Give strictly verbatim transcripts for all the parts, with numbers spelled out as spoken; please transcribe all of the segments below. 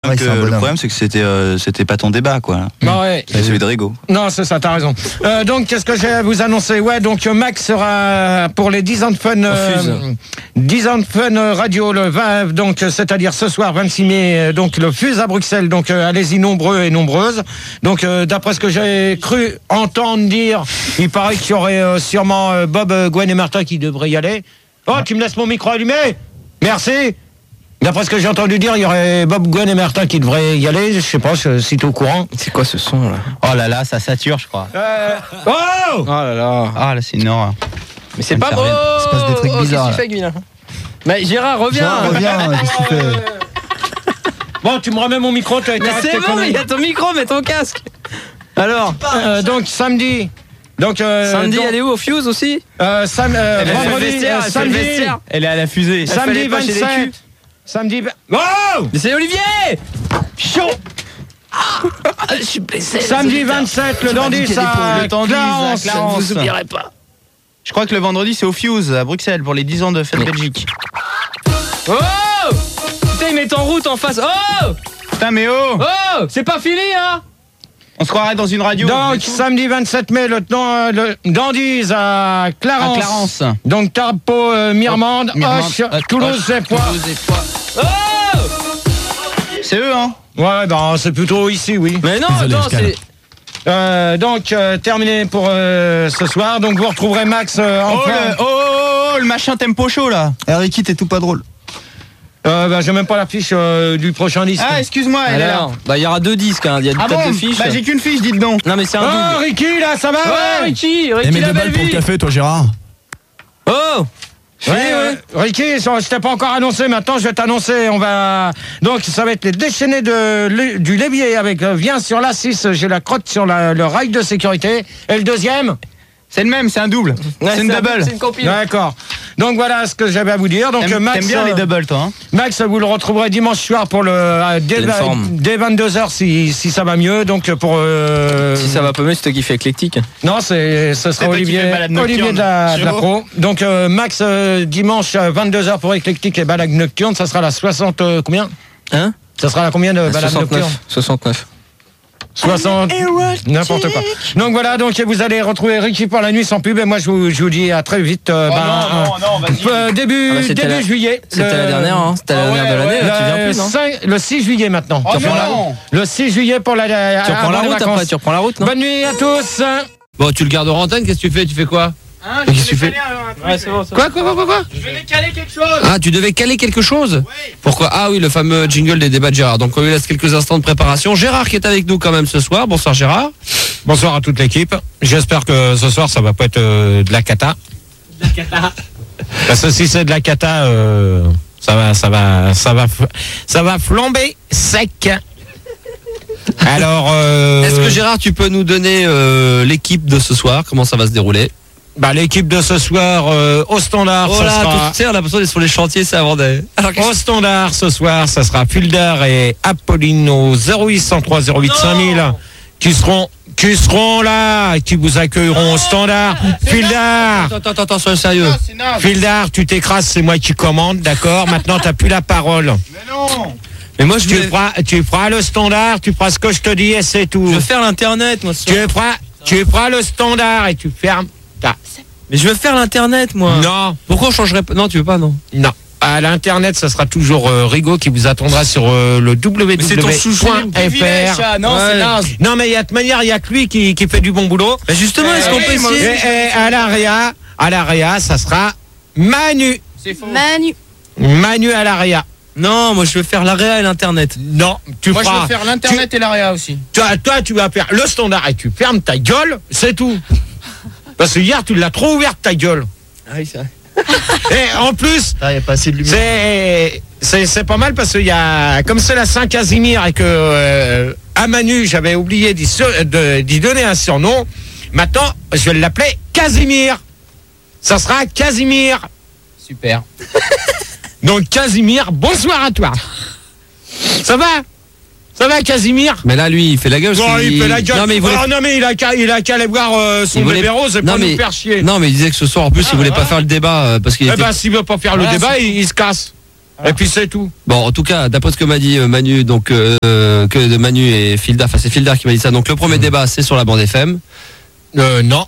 Ouais, que le problème, c'est que c'était, euh, c'était pas ton débat, quoi. Bah ouais. C'est celui de Rigaud. Non, c'est ça, t'as raison. Euh, donc, qu'est-ce que j'ai à vous annoncer? Ouais, donc Max sera pour les dix ans de fun, euh, dix ans de fun radio le vingt, donc c'est-à-dire ce soir vingt-six mai, donc le Fuse à Bruxelles. Donc euh, allez-y nombreux et nombreuses. Donc euh, d'après ce que j'ai cru entendre dire, il paraît qu'il y aurait euh, sûrement euh, Bob, euh, Gwen et Martin qui devraient y aller. Oh, tu me laisses mon micro allumé? Merci. D'après ce que j'ai entendu dire, il y aurait Bob, Gwen et Martin qui devraient y aller. Je sais pas si t'es au courant. C'est quoi ce son là? Oh là là, ça sature, je crois. Euh... Oh, oh là là. Ah là, c'est une horreur. Mais c'est pas beau. Il se passe des trucs oh, bizarres. Qu'est-ce qu'il fait, lui, là? Mais Gérard, reviens. Gérard, reviens. Qu'est-ce qu'il fait? Bon, tu me remets mon micro. Tu as été mais c'est bon, il y a ton micro, mets ton casque. Alors euh, donc samedi. Donc, euh, samedi, donc, elle est où, au Fuse aussi? euh, sam, euh, elle vendredi, vestiaire, euh, elle samedi, elle est à la fusée. Samedi vingt-sept. Samedi. Oh! Mais c'est Olivier! Chaud! Ah, je suis blessé. Samedi vingt-sept, le Dandy, ça. Le Dandy, Clarence. je ne vous oublierai pas. Je crois que le vendredi, c'est au Fuse à Bruxelles pour les dix ans de Fête Belgique. Oh! Putain, il met en route en face. Oh! Putain, mais oh! Oh! C'est pas fini, hein? On se croirait dans une radio. Donc, samedi vingt-sept mai, le, euh, le Dandies à Clarence. À Clarence. Donc, Tarpo, euh, Mirmande, Mirmande, Hoche, euh, Toulouse et Poix. Oh! C'est eux, hein? Ouais, ben, c'est plutôt ici, oui. Mais non, Désolé, non, je calme. c'est. Euh, donc, euh, terminé pour euh, ce soir. Donc, vous retrouverez Max euh, en Oh, fin. le, oh, oh, oh, le machin tempo chaud, là. Ricky, t'es tout pas drôle. Euh, bah, j'ai même pas la fiche euh, du prochain disque. Ah, excuse-moi, elle est là. Alors, bah, il y aura deux disques, hein. Il y a Ah peut-être bon? deux fiches. Bah, j'ai qu'une fiche, dites donc. Non, mais c'est un Oh, double. Ricky, là, ça va? Oh, ouais. Ricky, Et Ricky, mets la deux balles belle pour le vie. café, toi, Gérard. Oh! Oui, oui. Ricky, ça, je t'ai pas encore annoncé, maintenant je vais t'annoncer. On va. Donc, ça va être les déchaînés de, le- du Lévier avec euh, viens sur l'A six, j'ai la crotte sur la- le rail de sécurité. Et le deuxième? C'est le même, c'est un double. Ouais, c'est une un- double. C'est une compil. D'accord. Donc voilà ce que j'avais à vous dire. Donc T'aimes Max, t'aimes bien euh, les doubles, toi, hein? Max, vous le retrouverez dimanche soir pour le euh, dès, Quelle va- forme. dès vingt-deux heures si, si ça va mieux. Donc pour euh, Si ça va pas mieux, c'est toi qui fais éclectique. non, c'est ce sera toi qui fais Olivier, balade nocturne. Olivier de la, de la Chaud. Pro. Donc euh, Max euh, dimanche à vingt-deux heures pour éclectique et balade nocturne, ça sera la soixante euh, combien? Hein? Ça sera la combien de balade nocturne? soixante-neuf. soixante-neuf. soixante, n'importe quoi. Donc voilà, donc vous allez retrouver Ricky pour la nuit sans pub et moi je vous, je vous dis à très vite. Euh, Oh ben, non, non, non, vas-y. euh, début Ah bah, c'était début la- juillet. C'était Le- la dernière, hein. C'était la Ah dernière ouais, de l'année, ouais. là, tu viens le, plus, non? cinq le six juillet maintenant. Oh Tu reprends non. la- le six juillet pour la, la Tu reprends avant la les route vacances. après, tu reprends la route, non? Bonne nuit à tous. Bon, tu le gardes en antenne, qu'est-ce que tu fais? Tu fais quoi? Hein, Qu'est-ce que tu fais? Ouais, c'est bon, Quoi, quoi, quoi, quoi, quoi? Je vais caler quelque chose. Ah, tu devais caler quelque chose? Pourquoi? Ah oui, le fameux jingle des débats de Gérard. Donc on lui laisse quelques instants de préparation. Gérard qui est avec nous quand même ce soir. Bonsoir Gérard. Bonsoir à toute l'équipe. J'espère que ce soir ça va pas être euh, de la cata. De la cata. Parce que si c'est de la cata, euh, ça va, ça va, ça va, f- ça va flamber sec. Alors, euh, Est-ce que Gérard, tu peux nous donner euh, l'équipe de ce soir? Comment ça va se dérouler? bah, l'équipe de ce soir euh, au standard, Oh ça là, sera. tu sais, on a l'impression d'être sur les chantiers, c'est avant des... Alors, qu'est-ce- Au standard ce soir, ça sera Fulder et Apolline au zéro huit cent trois zéro huit cinq mille qui seront qui seront là, qui vous accueilleront au standard. Fulder, Attends, attends, attends, sois sérieux. Ah, c'est naze. Fulder, tu t'écrases, c'est moi qui commande, d'accord? Maintenant, t'as plus la parole. Mais non. Mais moi, je Tu vais, feras, tu feras le standard, tu feras ce que je te dis et c'est tout. Je veux faire l'internet, moi, ce Tu soir. feras, tu feras le standard et tu fermes ta. Mais je veux faire l'internet, moi. Non, pourquoi on changerait pas? Non, tu veux pas, non? non. À l'internet, ça sera toujours euh, Rigaud qui vous attendra sur euh, le w Mais c'est w ton w chouchou, point Privilège, f r. ça. Non, Ouais. c'est naze. Non, mais il y a de manière, il y a que lui qui, qui fait du bon boulot. Bah justement, est-ce Eh, qu'on oui, peut moi essayer? aussi. Et, et à l'Aria, à l'Aria, ça sera Manu. C'est faux. Manu. Manu à l'Aria. Non, moi je veux faire l'area et l'internet. Non, tu Moi, je feras. veux faire l'internet et l'area aussi. Toi, toi, tu vas faire le standard et tu fermes ta gueule, c'est tout. Parce que hier, tu l'as trop ouverte ta gueule. Ah oui, c'est vrai. Et en plus, Ah, il n'y a pas assez de lumière. c'est c'est c'est pas mal parce qu'il y a comme c'est la Saint-Casimir et que euh, à Manu, j'avais oublié d'y sur- de- d'y donner un surnom. Maintenant, je vais l'appeler Casimir. Ça sera Casimir. Super. Donc Casimir, bonsoir à toi. Ça va? Ça va Casimir? Mais là, lui, il fait la gueule. Non, parce il qu'il- fait la gueule. Non, mais il voulait... Oh, non, mais il a qu'à il a qu'à aller voir euh, son Il voulait- bébé rose et Non, pas mais- nous faire chier. Non, mais il disait que ce soir, en plus, il voulait pas faire le débat euh, parce qu'il Eh était... ben, s'il veut pas faire Voilà, le débat, c'est- il, il se casse. Et puis c'est tout. Bon, en tout cas, d'après ce que m'a dit euh, Manu, donc euh, que de Manu et Filda, enfin c'est Filda qui m'a dit ça. Donc le premier mmh. débat, c'est sur la bande F M. Euh, non.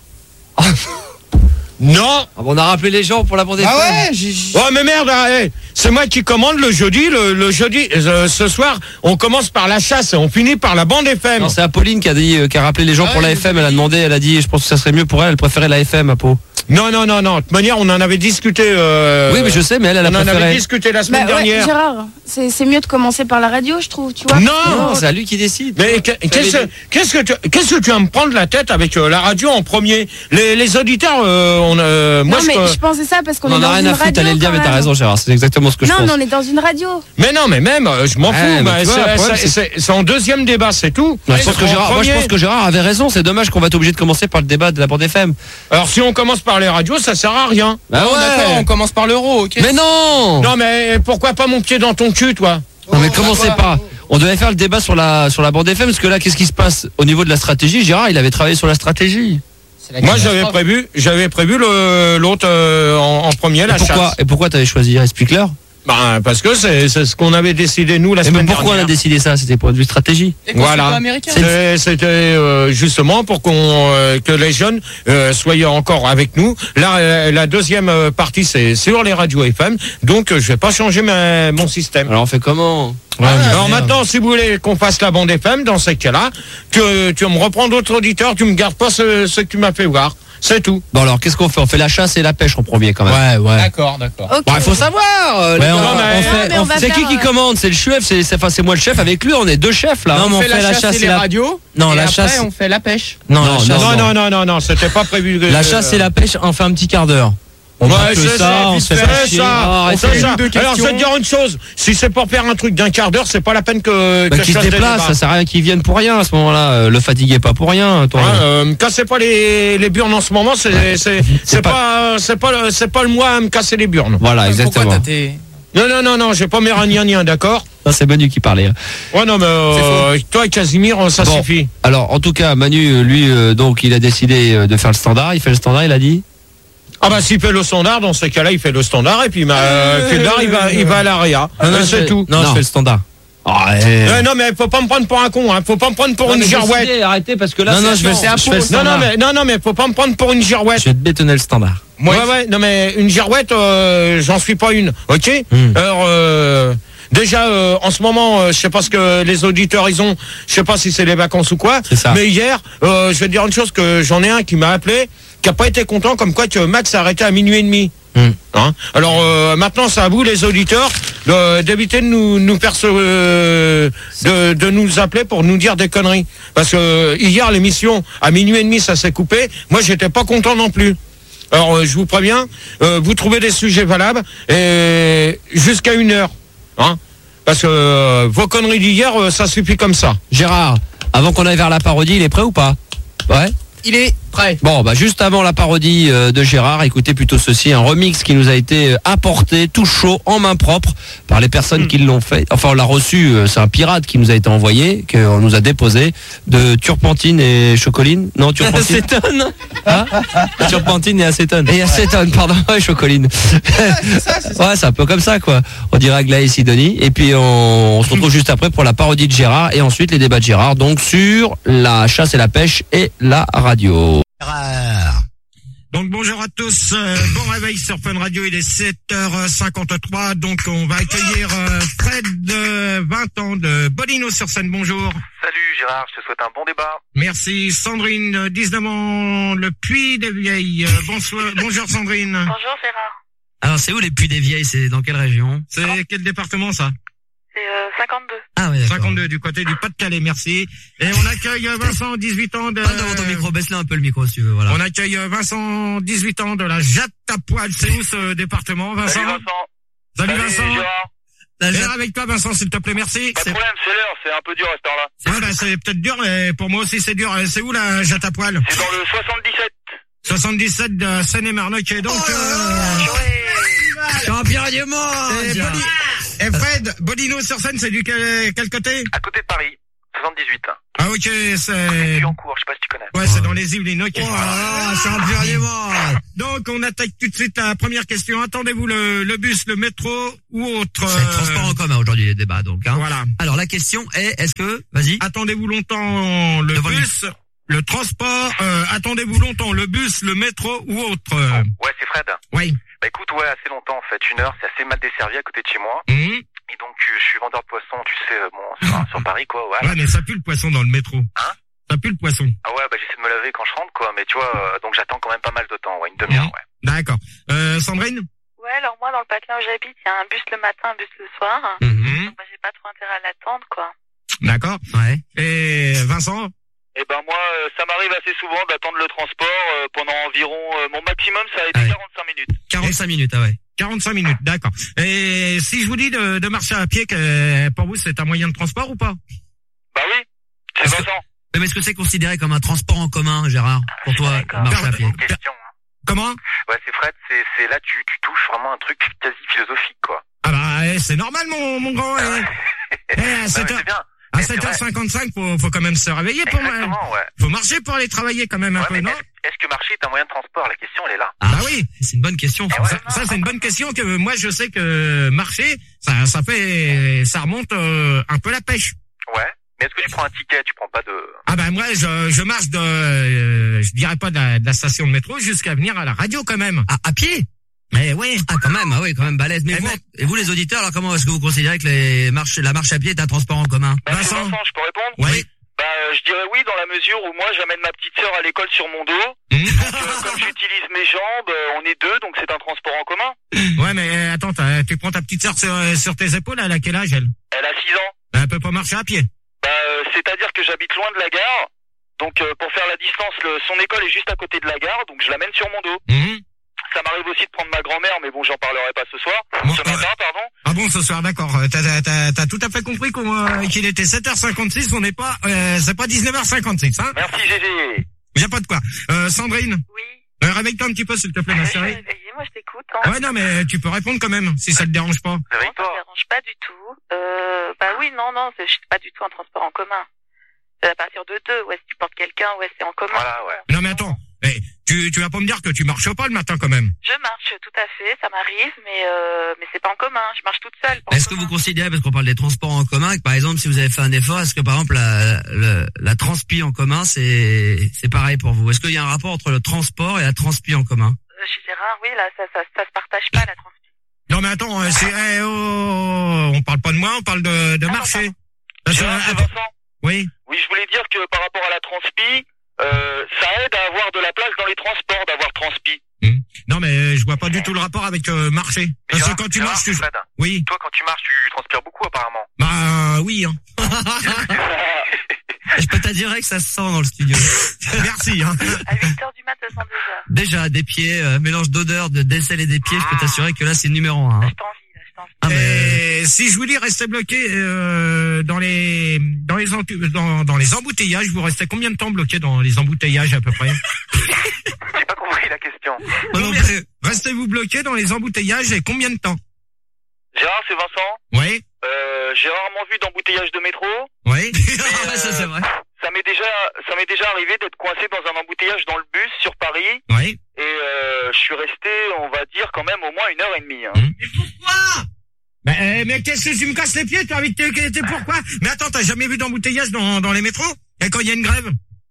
Non. Ah bon, on a rappelé les gens pour la bande F M. Ah ouais, j'ai... Oh mais merde, hey, c'est moi qui commande le jeudi. Le, le jeudi, euh, ce soir, on commence par la chasse et on finit par la bande F M. Non, c'est Apolline qui a dit, euh, qui a rappelé les gens Ah pour ouais, la F M. Elle a demandé, elle a dit, je pense que ça serait mieux pour elle. Elle préférait la F M à Pau. Non, non, non, non. De toute manière, on en avait discuté. Euh, oui, mais je sais, mais elle, elle a on préféré. On en avait discuté la semaine bah, ouais, dernière. Gérard, c'est, c'est mieux de commencer par la radio, je trouve, tu vois. Non, non, c'est à lui qui décide. Mais qu'est-ce que qu'est-ce que tu qu'est-ce que tu vas me prendre la tête avec euh, la radio en premier? Les, les auditeurs, euh, on, euh, moi non, je. mais je pensais ça parce qu'on on est en a dans rien une à radio. foutre, t'allais le dire, mais t'as raison, Gérard. C'est exactement ce que non, je pense. Non, mais on est dans une radio. Mais non, mais même, euh, je m'en ouais, fous. Bah, vois, c'est, problème, c'est, c'est... c'est, c'est en deuxième débat, c'est tout. Non, je pense que Gérard, moi, je pense que Gérard avait raison. C'est dommage qu'on va être obligé de commencer par le débat de la bande F M. Alors si on commence par les radios, ça sert à rien. Bah ouais. D'accord, on commence par l'euro, ok. Mais non. Non, mais pourquoi pas mon pied dans ton cul, toi? Non, mais commencez pas. On devait faire le débat sur la sur la bande F M parce que là, qu'est-ce qui se passe au niveau de la stratégie? Gérard, il avait travaillé sur la stratégie. Moi, j'avais prévu, j'avais prévu le, l'autre euh, en, en premier, la et pourquoi, chasse. Et pourquoi t'avais choisi? Explique-leur. Bah, parce que c'est, c'est ce qu'on avait décidé nous la et semaine mais pourquoi dernière. on a décidé ça? C'était pour une stratégie. Et voilà. C'est, c'était euh, justement pour qu'on euh, que les jeunes euh, soient encore avec nous. Là, euh, la deuxième partie, c'est sur les radios F M. Donc, euh, je vais pas changer ma, mon système. Alors on fait comment? Ouais, alors maintenant, si vous voulez qu'on fasse la bande F M, dans ces cas-là, que tu me reprends d'autres auditeurs, tu me gardes pas ce, ce que tu m'as fait voir. C'est tout. Bon alors qu'est-ce qu'on fait? On fait la chasse et la pêche en premier quand même. Ouais, ouais. D'accord, d'accord. Okay. Bon, il faut savoir. Euh, ouais, gars, on, on mais, fait, on on c'est qui faire, qui commande? C'est le chef, c'est, c'est, enfin, c'est moi le chef avec lui. On est deux chefs là. Non, mais on, on fait, fait la, chasse, chasse et, et la radio. Non, et la après, chasse. on fait la pêche. Non, non, la chasse, non, non, non, non, non, c'était pas prévu. La euh... chasse et la pêche, on fait un petit quart d'heure. On ouais, c'est ça, ça, on se fait pas chier. Ça, oh, on fait ça. Alors, je vais te dire une chose. Si c'est pour faire un truc d'un quart d'heure, c'est pas la peine que, bah, que qu'il je se déplace, ça sert à rien qu'ils viennent pour rien à ce moment-là. Le fatiguez pas pour rien, toi. Ouais, euh, me cassez pas les, les burnes en ce moment, c'est, c'est, c'est, c'est pas, pas, c'est pas, le, c'est pas le moi à me casser les burnes. Voilà, exactement. Pourquoi t'as tes... Non, non, non, non, j'ai pas mes ragnagnas, d'accord? Ça, c'est Manu qui parlait. Ouais, non, mais euh, toi, Casimir, ça bon. suffit. Alors, en tout cas, Manu, lui, euh, donc, il a décidé de faire le standard. Il fait le standard, il a dit? Ah bah s'il fait le standard, dans ce cas-là, il fait le standard et puis bah, euh, Fildar, il va, il va à l'Aria. Ah, non, c'est fais, tout. Non, non, je fais le standard. Ah, ouais. euh, non mais faut pas me prendre pour un con, hein. Faut pas me prendre pour non, une girouette. Décidez, arrêtez parce que là, non, non, je vais, je fais le standard. Non, non, mais non, non, mais faut pas me prendre pour une girouette. Je vais te bétonner le standard. Ouais, ouais, ouais non mais une girouette, euh, j'en suis pas une, ok. Mm. Alors. Euh, Déjà, euh, en ce moment, euh, je sais pas ce que les auditeurs ils ont, je sais pas si c'est les vacances ou quoi, mais hier, euh, je vais te dire une chose, que j'en ai un qui m'a appelé, qui a pas été content, comme quoi que Max a arrêté à minuit et demi. Mm. Hein Alors euh, maintenant, c'est à vous les auditeurs de, d'éviter de nous, nous faire ce, euh, de, de nous appeler pour nous dire des conneries. Parce que euh, hier, l'émission à minuit et demi, ça s'est coupé. Moi, j'étais pas content non plus. Alors, euh, je vous préviens, euh, vous trouvez des sujets valables et jusqu'à une heure. Hein Parce que euh, vos conneries d'hier, euh, ça suffit comme ça. Gérard, avant qu'on aille vers la parodie, il est prêt ou pas? Ouais. Il est prêt. Bon, bah juste avant la parodie euh, de Gérard, écoutez plutôt ceci, un remix qui nous a été apporté tout chaud en main propre par les personnes mmh. qui l'ont fait. Enfin, on l'a reçu, euh, c'est un pirate qui nous a été envoyé, qu'on nous a déposé, de Turpentine et Chocoline. Non, Turpentine. Acétone. Hein Turpentine et acétone. Et acétone, pardon, ouais, Chocoline. Ah, c'est ça, c'est ça. Ouais, c'est un peu comme ça, quoi. On dirait Aglaé et Sidonie. Et puis, on, on se retrouve juste après pour la parodie de Gérard et ensuite les débats de Gérard, donc sur la chasse et la pêche et la radio. Donc bonjour à tous, euh, bon réveil sur Fun Radio, il est sept heures cinquante-trois, donc on va accueillir euh, Fred de vingt ans de Bodino sur scène, bonjour. Salut Gérard, je te souhaite un bon débat. Merci. Sandrine, dix-neuf ans, le Puy des Vieilles, bonsoir, bonjour Sandrine. Bonjour Gérard. Alors c'est où les Puy des Vieilles, c'est dans quelle région? C'est oh. Quel département ça? C'est euh, cinquante-deux. Ah ouais, d'accord. cinquante-deux, du côté du Pas-de-Calais, merci. Et on accueille Vincent, dix-huit ans de... Ah, devant ton micro, baisse-le un peu le micro si tu veux, voilà. On accueille Vincent, dix-huit ans de la Jatte à Poil. C'est où ce département, Vincent? Salut Vincent. Salut, Salut Vincent. Gérard. Et Jatte... avec toi Vincent, s'il te plaît, merci. Pas de problème, c'est l'heure, c'est un peu dur à cette heure-là. Ouais, bah, c'est peut-être dur, mais pour moi aussi c'est dur. C'est où la Jatte à Poil? C'est dans le soixante-dix-sept. soixante-dix-sept de Seine-et-Marne, ok, donc... Oh euh... Champion du monde. Et, Bodi... Et Fred, Bodino sur scène, c'est du quel, quel côté? À côté de Paris. soixante-dix-huit. Ah ok, c'est... Puyancourt, je sais pas si tu connais. Ouais, c'est dans les Yvelines, ok. Oh là là, champion du monde. Donc, on attaque tout de suite la première question. Attendez-vous le, le bus, le métro ou autre C'est le transport en commun aujourd'hui les débats donc. Hein. Voilà. Alors la question est, est-ce que, vas-y. Attendez-vous longtemps le Devant le bus, le transport, euh, attendez-vous longtemps le bus, le métro ou autre euh, Ouais, c'est Fred. Oui. Bah écoute, ouais, assez longtemps en fait. Une heure, c'est assez mal desservi à côté de chez moi. Mmh. Et donc, euh, je suis vendeur de poissons, tu sais, euh, bon, sur, sur Paris, quoi, ouais. Ouais, mais ça pue le poisson dans le métro. Hein? Ça pue le poisson. Ah ouais, bah j'essaie de me laver quand je rentre, quoi. Mais tu vois, euh, donc j'attends quand même pas mal de temps, ouais, une demi-heure, ouais. D'accord. Euh, Sandrine? Ouais, alors moi, dans le patelin où j'habite, il y a un bus le matin, un bus le soir. Mmh. Donc, moi, j'ai pas trop intérêt à l'attendre, quoi. D'accord. Ouais. Et Vincent? Eh ben moi, euh, ça m'arrive assez souvent d'attendre le transport euh, pendant environ... Euh, mon maximum, ça a été Ah ouais. quarante-cinq minutes. quarante-cinq minutes, ah ouais. quarante-cinq minutes, d'accord. Et si je vous dis de, de marcher à pied, que pour vous, c'est un moyen de transport ou pas? Bah oui, c'est Est-ce que- Vincent. Mais est-ce que c'est considéré comme un transport en commun, Gérard, pour toi, D'accord. marcher à pied? Une question. hein. Comment? Ouais, c'est Fred, c'est, c'est là, tu, tu touches vraiment un truc quasi philosophique, quoi. Ah bah, eh, c'est normal, mon, mon grand. Eh, eh, à Ouais, sept mais heures, c'est bien. à Mais c'est sept heures vrai. cinquante-cinq, faut, faut quand même se réveiller pour moi. Exactement, ouais. Faut marcher pour aller travailler quand même un Ouais, peu, mais non? est-ce, est-ce que marcher est un moyen de transport? La question, elle est là. Ah, Bah oui. c'est une bonne question. Eh ça. ouais. Ça, ça, c'est une bonne question que moi je sais que marcher, ça, ça fait, ça remonte euh, un peu la pêche. Ouais. Mais est-ce que tu prends un ticket? Tu prends pas de... Ah ben moi je, je marche de, euh, je dirais pas de la, de la station de métro jusqu'à venir à la radio quand même. À, à pied? Mais oui. Ah, quand même, ah oui, quand même balèze. Mais Eh vous, ben- et vous, les auditeurs, alors comment est-ce que vous considérez que les marches, la marche à pied est un transport en commun? Bah, c'est Vincent. Vincent, je peux répondre? Oui. Bah, euh, je dirais oui dans la mesure où moi, j'amène ma petite sœur à l'école sur mon dos. Mmh. Donc, euh, comme j'utilise mes jambes, euh, on est deux, donc c'est un transport en commun. Ouais mais euh, attends, t'as- tu prends ta petite sœur sur, sur tes épaules, elle a quel âge elle? Elle a six ans. Elle peut pas marcher à pied. Bah, euh, c'est-à-dire que j'habite loin de la gare. Donc, euh, pour faire la distance, le, son école est juste à côté de la gare, donc je l'amène sur mon dos. Mmh. Ça m'arrive aussi de prendre ma grand-mère, mais bon, j'en parlerai pas ce soir. Bon, ce euh, matin, pardon. Ah bon, ce soir, d'accord. Euh, T'as, t'as, t'as, t'as tout à fait compris qu'on, euh, qu'il était sept heures cinquante-six, on n'est pas, euh, c'est pas dix-neuf heures cinquante-six, hein? Merci, Gégé. Y a pas de quoi. Euh, Sandrine, Oui. euh, réveille-toi un petit peu, s'il te plaît, ma Je suis chérie. réveillée, moi, je t'écoute. Hein. Ouais, non, mais tu peux répondre quand même, si ça te dérange pas. Non, ça Réveille-toi. me dérange pas du tout. Euh, bah oui, non, non, c'est, je suis pas du tout en transport en commun. C'est à partir de deux, ouais, si tu portes quelqu'un, ouais, c'est en commun. Voilà, ouais. Non, mais attends. Eh, tu, tu vas pas me dire que tu marches pas le matin quand même. Je marche, tout à fait, ça m'arrive, mais euh, mais c'est pas en commun, je marche toute seule. pas en Est-ce que commun. vous considérez, parce qu'on parle des transports en commun, que par exemple, si vous avez fait un effort, est-ce que par exemple la, la, la transpi en commun, c'est c'est pareil pour vous? Est-ce qu'il y a un rapport entre le transport et la transpi en commun? Euh, Chez Gérard, oui, là, ça, ça, ça se partage pas, la transpi. Non, mais attends, euh, c'est, eh, oh, oh, oh, on parle pas de moi, on parle de, de Ah, marcher. Parce que, Gérard, c'est attends, Vincent. oui. Oui, je voulais dire que par rapport à la transpi, euh, ça aide à avoir de la place dans les transports d'avoir transpi. Non, mais euh, je vois pas du tout le rapport avec euh, marcher. Mais Parce que Gérard, quand tu Gérard, marches, tu... Fred, Oui. toi, quand tu marches, tu transpires beaucoup, apparemment. Bah, oui, hein. Je peux t'assurer que ça se sent dans le studio. Merci, hein. À huit heures du mat, deux cent deux heures. Déjà, des pieds, euh, mélange d'odeur, de d'aisselle et des pieds, je peux t'assurer que là, c'est le numéro un. Hein. Je t'envie, là, je t'envie. Ah, mais... Et si je vous dis rester bloqué euh, dans les dans les entu- dans, dans les embouteillages, vous restez combien de temps bloqué dans les embouteillages à peu près? J'ai pas compris la question. Moi non Combien- plus. Restez-vous bloqué dans les embouteillages et combien de temps? Gérard, c'est Vincent. Oui, Euh, j'ai rarement vu d'embouteillage de métro. oui. Ah, ouais, ça c'est vrai. Ça m'est déjà, ça m'est déjà arrivé d'être coincé dans un embouteillage dans le bus sur Paris. Oui. Et euh, je suis resté, on va dire, quand même au moins une heure et demie. Hein. Mais pourquoi? Mais, euh, mais qu'est-ce que tu me casses les pieds, toi, avec tes, tes pourquoi? Mais attends, t'as jamais vu d'embouteillage dans, dans les métros? Et quand il y a une grève?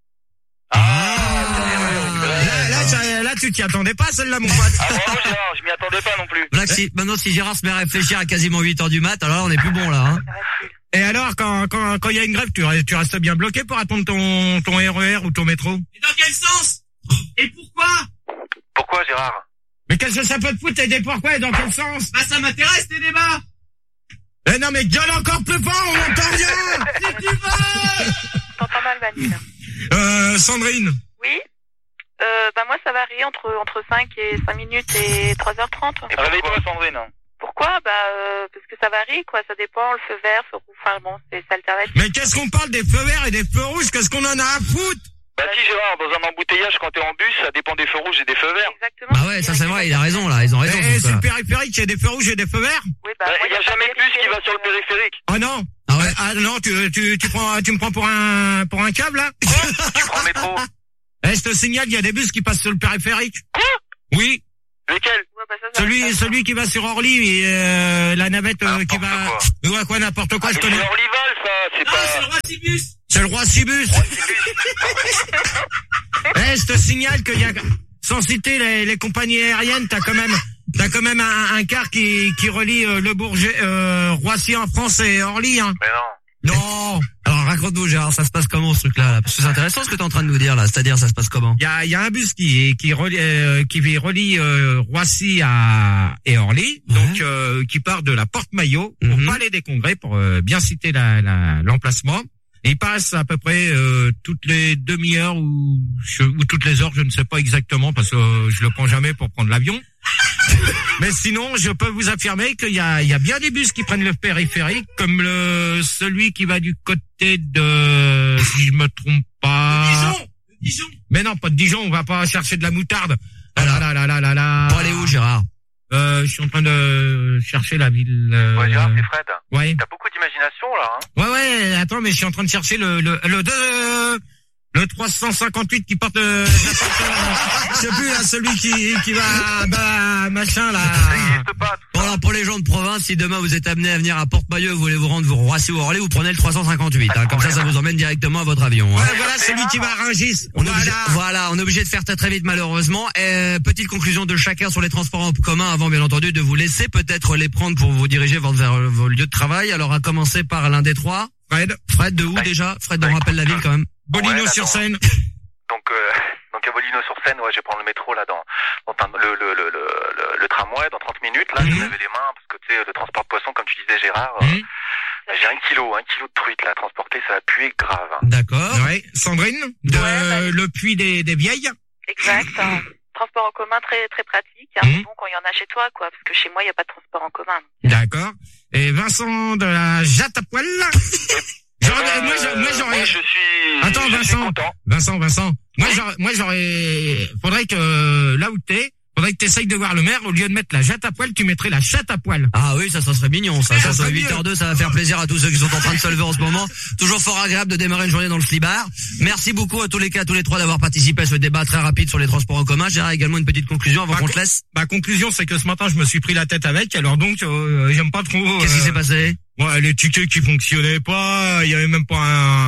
Là, là, ça- là, tu t'y attendais pas, celle-là, mon pote. Ah bravo Gérard, je m'y attendais pas non plus. Là, si, maintenant, si Gérard se met à réfléchir à quasiment huit heures du mat, alors là, on est plus bon, là. Hein. Ça reste cool. Et alors, quand, quand, quand il y a une grève, tu, restes- tu restes bien bloqué pour attendre ton, ton R E R ou ton métro? Et dans quel sens? Et pourquoi? Pourquoi Gérard? Mais qu'est-ce que ça peut te foutre, et des pourquoi et dans quel sens? Bah ça m'intéresse tes débats. Eh non, mais gueule encore plus fort, on entend rien! Si tu veux. T'entends mal, Vanille. Euh, Sandrine. Oui. Euh, bah moi, ça varie entre entre cinq et cinq minutes et trois heures trente. Et réveille-toi Sandrine. Pourquoi? Bah euh, parce que ça varie, quoi. Ça dépend, le feu vert, feu rouge. Enfin bon, c'est ça alternatif. Mais qu'est-ce qu'on parle des feux verts et des feux rouges? Qu'est-ce qu'on en a à foutre? Bah si Gérard, dans un embouteillage, quand t'es en bus, ça dépend des feux rouges et des feux verts. Exactement. Bah ouais, ça c'est vrai, il a raison, là. Ils ont raison. Eh, tout sur ça. le périphérique, il y a des feux rouges et des feux verts? Oui, bah, Bah, moi, il y a pas jamais de de bus qui vérité, va sur le donc, euh, périphérique. Oh non! Ah ouais, ah non, tu, tu, tu prends, tu me prends pour un, pour un câble, là? Tu prends le métro. Eh, je te signale, il y a des bus qui passent sur le périphérique. Quoi? Oui. Lequel? Ouais, bah, ça, ça, Celui, ça, ça. celui qui va sur Orly et euh, la navette euh, qui va. Quoi. Ouais, quoi, n'importe quoi, Ah, je c'est connais. Orlyval, ça, c'est Non, pas... c'est le roi Cibus. C'est le roi Cibus. Eh, je te signale qu'il y a, sans citer les, les compagnies aériennes, t'as quand même, t'as quand même un, un car qui, qui relie euh, le Bourget, euh, Roissy en France et Orly, hein. Mais non. Non. Alors raconte-nous Gérard, ça se passe comment ce truc-là là? Parce que c'est intéressant ce que t'es en train de nous dire là, c'est-à-dire ça se passe comment? Il y a, il y a un bus qui, qui relie, euh, qui relie euh, Roissy à et Orly, Ouais. donc euh, qui part de la Porte Maillot au Mhm. Palais des Congrès pour euh, bien citer la, la, l'emplacement. Et il passe à peu près euh, toutes les demi-heures ou, je- ou toutes les heures, je ne sais pas exactement parce que euh, je le prends jamais pour prendre l'avion. Mais sinon, je peux vous affirmer qu'il y a, il y a bien des bus qui prennent le périphérique, comme le celui qui va du côté de, si je me trompe pas. Dijon. Dijon. Mais non, pas de Dijon, on va pas chercher de la moutarde. Ah là là là là là là. Pour aller où Gérard? Euh, je suis en train de chercher la ville. euh, Ouais, Gérard, c'est Fred. Ouais. T'as beaucoup d'imagination, là, hein. Ouais, ouais, attends, mais je suis en train de chercher le, le, le, deux- le trois cent cinquante-huit qui porte, euh, la porte, euh, je sais plus, là, celui qui, qui va, bah, machin, là. Ça n'existe pas, tout Bon alors pour les gens de province, si demain vous êtes amené à venir à Porte-Maillot, vous voulez vous rendre vous Roissy ou Orly, vous prenez le trois cent cinquante-huit. Hein, comme ça, ça vous emmène directement à votre avion. Hein. Ouais, voilà, celui qui va à Rungis. On est obligé, Voilà. voilà, on est obligé de faire très très vite malheureusement. Et, petite conclusion de chacun sur les transports en commun avant bien entendu de vous laisser peut-être les prendre pour vous diriger vers, vers vos lieux de travail. Alors à commencer par l'un des trois. Fred. Fred de où déjà? Fred, on rappelle la ville quand même. Bolino-sur-Seine. Donc, euh, donc à Bolino-sur-Seine, ouais, je vais prendre le métro, là, dans, dans un- le, le, le, le, le, le tramway, dans trente minutes, là, je vais Mhm. laver les mains, parce que, tu sais, le transport de poisson, comme tu disais, Gérard, euh, Mhm. j'ai un kilo, un kilo de truite, là, à transporter, ça va puer grave. hein. D'accord. Ouais. Sandrine, de Ouais, bah- le puits des, des vieilles. Exact. hein. Transport en commun très très pratique. Hein. Mhm. Bon quand il y en a chez toi, quoi, parce que chez moi il y a pas de transport en commun. D'accord. Et Vincent de la Jatte à poil. J'aurais, Euh, moi, j'aurais, moi, j'aurais, moi, je suis, Attends, je suis Vincent. content. Vincent, Vincent. Moi, j'aurais, moi, j'aurais, faudrait que, là où t'es, faudrait que t'essayes de voir le maire, au lieu de mettre la jatte à poil, tu mettrais la chatte à poil. Ah oui, ça, ça serait mignon, ça. Ça, Ça ça serait huit heures deux, ça va faire plaisir à tous ceux qui sont en train de se lever en ce moment. Toujours fort agréable de démarrer une journée dans le slibard. Merci beaucoup à tous les cas, à tous les trois d'avoir participé à ce débat très rapide sur les transports en commun. J'ai également une petite conclusion avant Bah, qu'on co- te laisse. Ma conclusion, c'est que ce matin, je me suis pris la tête avec, alors donc, euh, j'aime pas trop. Qu'est-ce qui euh, s'est passé? Ouais, les tickets qui fonctionnaient pas, il y avait même pas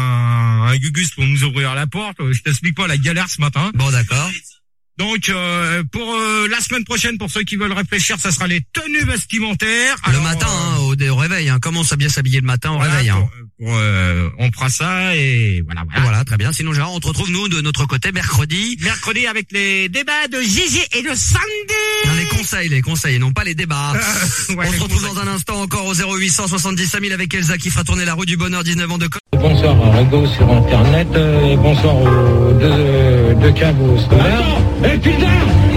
un, un gugus pour nous ouvrir la porte. Je t'explique pas la galère ce matin. Bon, d'accord. Donc, euh, pour euh, la semaine prochaine, pour ceux qui veulent réfléchir, ça sera les tenues vestimentaires. Le Alors, matin, euh, hein, au, au réveil, hein. Comment ça bien s'habiller le matin au voilà, réveil, hein. pour- pour, euh, on fera ça et voilà, voilà. Voilà, très bien. Sinon, Gérard, on te retrouve, nous, de notre côté, mercredi. Mercredi avec les débats de Gigi et de Sandy. Non, les conseils, les conseils, non pas les débats. Ouais, On les se retrouve conseils. dans un instant encore au zéro huit cent soixante-dix cinq mille avec Elsa qui fera tourner la roue du bonheur, dix-neuf ans de co- Bonsoir à Rego sur Internet, euh, et bonsoir aux deux, deux câbles scolaires. Et putain